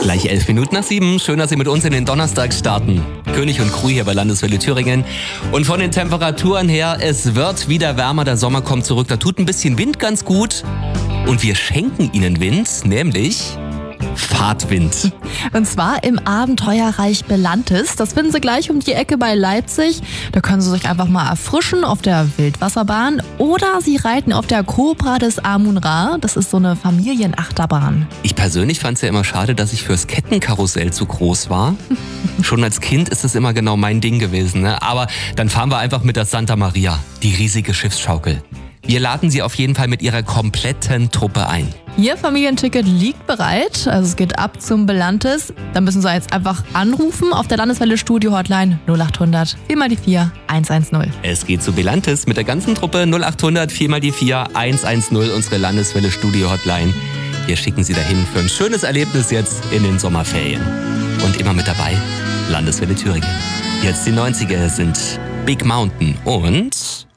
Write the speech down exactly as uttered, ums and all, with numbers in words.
Gleich elf Minuten nach sieben. Schön, dass Sie mit uns in den Donnerstag starten. König und Crew hier bei Landeswelle Thüringen. Und von den Temperaturen her, es wird wieder wärmer. Der Sommer kommt zurück. Da tut ein bisschen Wind ganz gut. Und wir schenken Ihnen Wind, nämlich Fahrtwind. Und zwar im Abenteuerreich Belantis. Das finden Sie gleich um die Ecke bei Leipzig. Da können Sie sich einfach mal erfrischen auf der Wildwasserbahn. Oder Sie reiten auf der Cobra des Amun-Ra. Das ist so eine Familienachterbahn. Ich persönlich fand es ja immer schade, dass ich fürs Kettenkarussell zu groß war. Schon als Kind ist es immer genau mein Ding gewesen. Ne? Aber dann fahren wir einfach mit der Santa Maria, die riesige Schiffsschaukel. Wir laden Sie auf jeden Fall mit Ihrer kompletten Truppe ein. Ihr Familienticket liegt bereit, also es geht ab zum Belantis. Da müssen Sie jetzt einfach anrufen auf der Landeswelle Studio Hotline null acht hundert vier mal die vier eins eins null. Es geht zu Belantis mit der ganzen Truppe null acht hundert vier mal die vier eins eins null, unsere Landeswelle Studio Hotline. Wir schicken Sie dahin für ein schönes Erlebnis jetzt in den Sommerferien. Und immer mit dabei, Landeswelle Thüringen. Jetzt die neunziger sind Big Mountain und